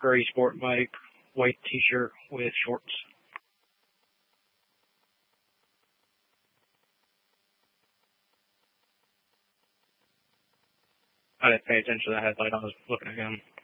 gray sport bike, white t-shirt with shorts. I didn't pay attention to the headlight. I was looking at him.